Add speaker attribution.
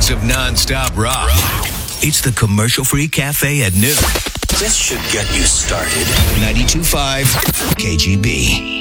Speaker 1: minutes of non-stop rock. It's the Commercial-Free Cafe at noon.
Speaker 2: This should get you started.
Speaker 1: 92.5 KGB.